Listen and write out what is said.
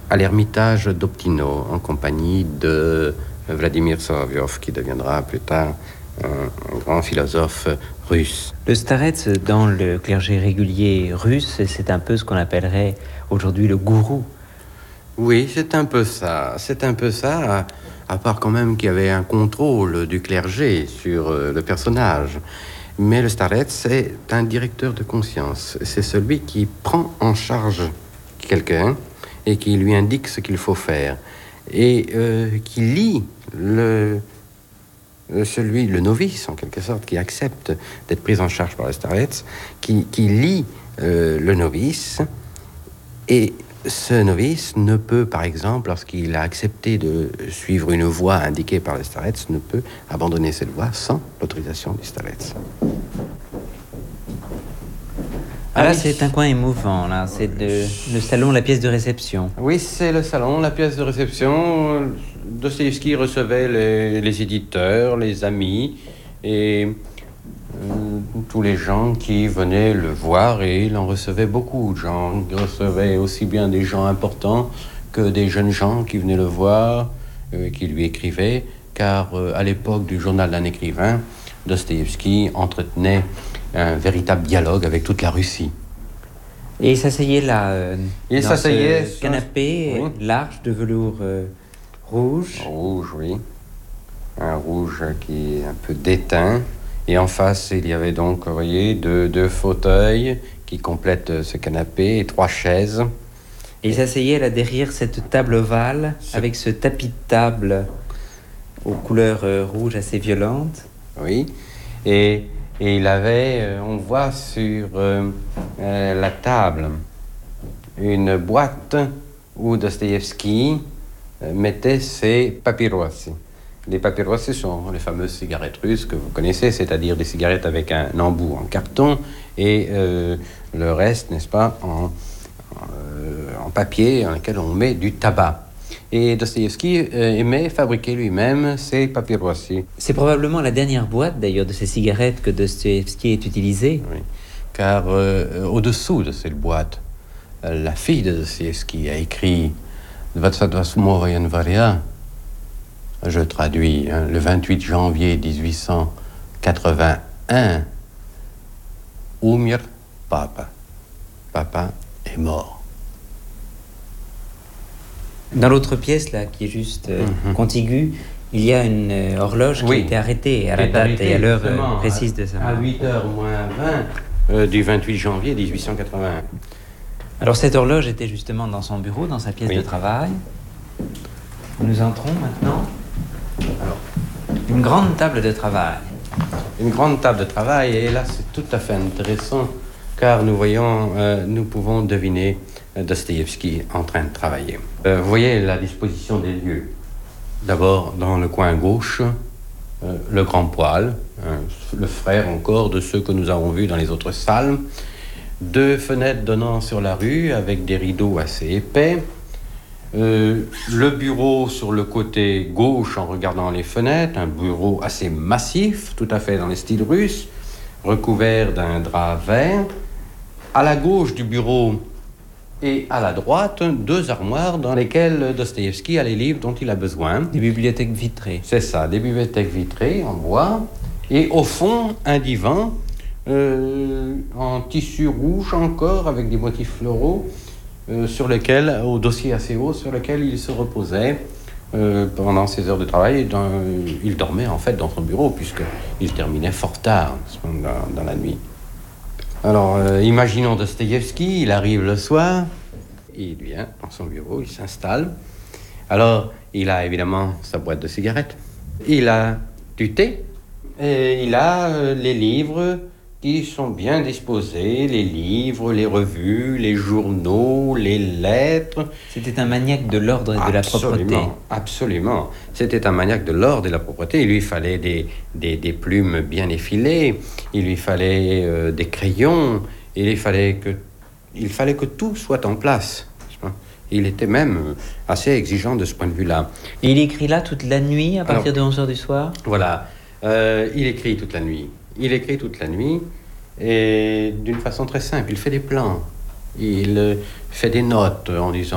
à l'Ermitage d'Optino en compagnie de Vladimir Solovyov, qui deviendra plus tard un grand philosophe russe. Le starets dans le clergé régulier russe, c'est un peu ce qu'on appellerait aujourd'hui le gourou. Oui, c'est un peu ça. C'est un peu ça, à part quand même qu'il y avait un contrôle du clergé sur le personnage. Mais le starets, c'est un directeur de conscience. C'est celui qui prend en charge quelqu'un et qui lui indique ce qu'il faut faire. Et qui lie le novice, en quelque sorte, qui accepte d'être pris en charge par le starets, qui lie le novice. Et ce novice ne peut, par exemple, lorsqu'il a accepté de suivre une voie indiquée par le starets, ne peut abandonner cette voie sans l'autorisation du starets. Ah là, c'est un coin émouvant, là. C'est le salon, la pièce de réception. Oui, c'est le salon, la pièce de réception. Dostoïevski recevait les éditeurs, les amis et tous les gens qui venaient le voir, et il en recevait beaucoup de gens. Il recevait aussi bien des gens importants que des jeunes gens qui venaient le voir, qui lui écrivaient, car à l'époque du journal d'un écrivain, Dostoïevski entretenait un véritable dialogue avec toute la Russie. Et il s'asseyait là, il dans s'asseyait ce canapé oui. Large de velours rouge. Rouge, oui. Un rouge qui est un peu déteint. Et en face, il y avait donc, vous voyez, deux fauteuils qui complètent ce canapé et 3 chaises. Et il s'asseyait là derrière cette table ovale avec ce tapis de table aux couleurs rouges assez violentes. Oui. Et il avait, on voit sur la table, une boîte où Dostoïevski mettait ses papyrossi. Les papyrossi sont les fameuses cigarettes russes que vous connaissez, c'est-à-dire des cigarettes avec un embout en carton et le reste, n'est-ce pas, en papier dans lequel on met du tabac. Et Dostoïevski aimait fabriquer lui-même ses papyrossi. C'est probablement la dernière boîte, d'ailleurs, de ces cigarettes que Dostoïevski ait utilisée. Oui, car au-dessous de cette boîte, la fille de Dostoïevski a écrit « 28 janvier », je traduis, hein, le 28 janvier 1881, « Umir papa ». Papa est mort. Dans l'autre pièce, là, qui est juste contiguë, il y a une horloge qui a été arrêtée à la date et à l'heure précise de sa mort. À 8h moins 20 du 28 janvier 1881. Alors cette horloge était justement dans son bureau, dans sa pièce de travail. Nous entrons maintenant. Alors, une grande table de travail. Une grande table de travail, et là c'est tout à fait intéressant, car nous pouvons deviner Dostoïevski en train de travailler. Vous voyez la disposition des lieux. D'abord, dans le coin gauche, le grand poêle, le frère encore de ceux que nous avons vus dans les autres salles. 2 fenêtres donnant sur la rue avec des rideaux assez épais. Le bureau sur le côté gauche en regardant les fenêtres, un bureau assez massif, tout à fait dans le style russe, recouvert d'un drap vert. À la gauche du bureau et à la droite, 2 armoires dans lesquelles Dostoïevski a les livres dont il a besoin. Des bibliothèques vitrées. C'est ça, des bibliothèques vitrées en bois. Et au fond, un divan en tissu rouge encore, avec des motifs floraux, au dossier assez haut, sur lequel il se reposait pendant ses heures de travail. Il dormait en fait dans son bureau, puisqu'il terminait fort tard dans la nuit. Alors, imaginons Dostoïevski, il arrive le soir, il vient dans son bureau, il s'installe. Alors, il a évidemment sa boîte de cigarettes, il a du thé, et il a les livres qui sont bien disposés, les livres, les revues, les journaux, les lettres. C'était un maniaque de l'ordre et de la propreté. Absolument. C'était un maniaque de l'ordre et de la propreté. Il lui fallait des plumes bien effilées, il lui fallait des crayons, il fallait que tout soit en place. Il était même assez exigeant de ce point de vue-là. Et il écrit là toute la nuit, à partir de 11h du soir ? Voilà. Il écrit toute la nuit. Et d'une façon très simple. Il fait des plans. Il fait des notes en disant